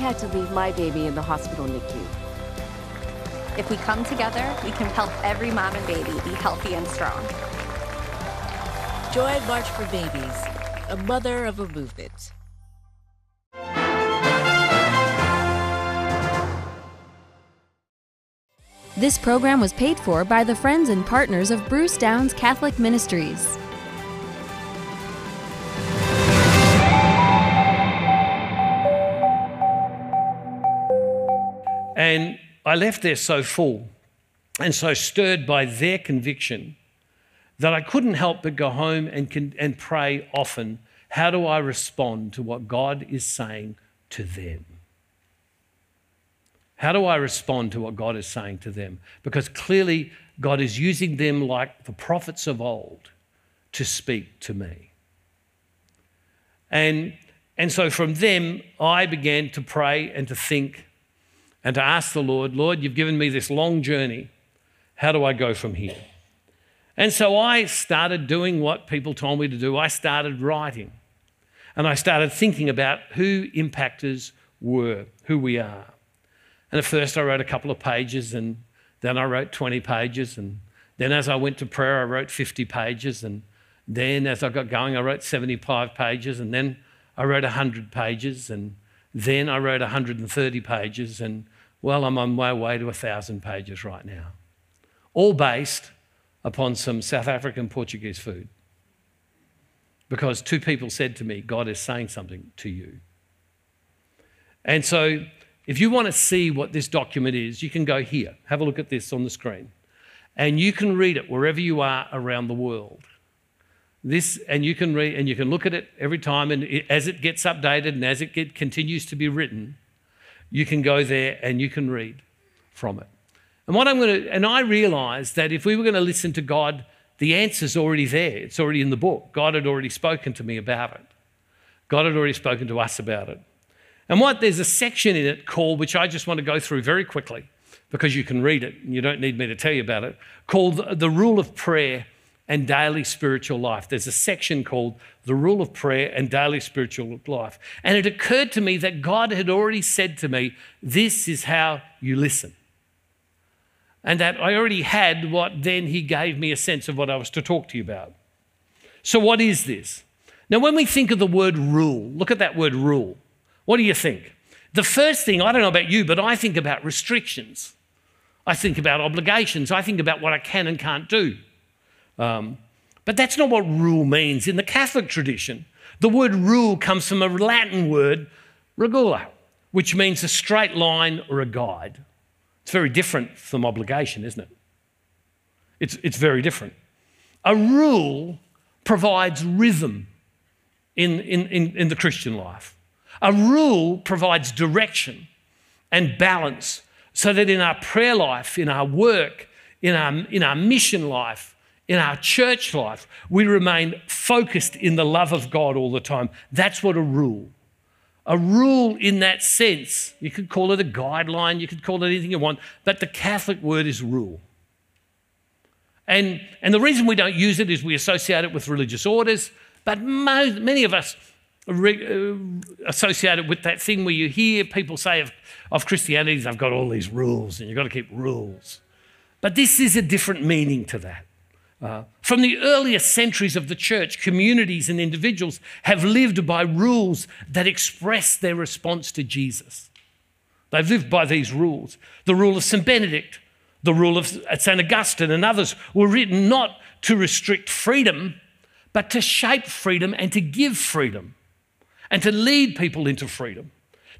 had to leave my baby in the hospital NICU. If we come together, we can help every mom and baby be healthy and strong. Join March for Babies, a mother of a movement. This program was paid for by the friends and partners of Bruce Downs Catholic Ministries. And I left there so full and so stirred by their conviction that I couldn't help but go home and pray often, how do I respond to what God is saying to them? How do I respond to what God is saying to them? Because clearly God is using them like the prophets of old to speak to me. And so from them, I began to pray and to think and to ask the Lord, Lord, you've given me this long journey. How do I go from here? And so I started doing what people told me to do. I started writing. And I started thinking about who impactors were, who we are. And at first I wrote a couple of pages, and then I wrote 20 pages. And then as I went to prayer, I wrote 50 pages. And then as I got going, I wrote 75 pages. And then I wrote 100 pages. And then I wrote 130 pages. And well, I'm on my way to 1,000 pages right now, all based upon some South African Portuguese food. Because two people said to me, God is saying something to you. And so if you want to see what this document is, you can go here. Have a look at this on the screen. And you can read it wherever you are around the world. And you can read and you can look at it every time. And as it gets updated and as it continues to be written, you can go there and you can read from it. And I realised that if we were going to listen to God, the answer's already there. It's already in the book. God had already spoken to me about it. God had already spoken to us about it. And there's a section in it called, which I just want to go through very quickly because you can read it and you don't need me to tell you about it, called The Rule of Prayer and Daily Spiritual Life. There's a section called The Rule of Prayer and Daily Spiritual Life. And it occurred to me that God had already said to me, this is how you listen. And that I already had what then he gave me a sense of what I was to talk to you about. So what is this? Now, when we think of the word rule, look at that word rule. What do you think? The first thing, I don't know about you, but I think about restrictions. I think about obligations. I think about what I can and can't do. But that's not what rule means. In the Catholic tradition, the word rule comes from a Latin word, regula, which means a straight line or a guide. It's very different from obligation, isn't it? It's very different. A rule provides rhythm in the Christian life. A rule provides direction and balance so that in our prayer life, in our work, in our mission life, in our church life, we remain focused in the love of God all the time. That's what a rule. A rule in that sense, you could call it a guideline, you could call it anything you want, but the Catholic word is rule. And the reason we don't use it is we associate it with religious orders, but many of us associate it with that thing where you hear people say of Christianity, they've got all these rules and you've got to keep rules. But this is a different meaning to that. From the earliest centuries of the church, communities and individuals have lived by rules that express their response to Jesus. They've lived by these rules. The rule of St. Benedict, the rule of St. Augustine and others were written not to restrict freedom, but to shape freedom and to give freedom and to lead people into freedom.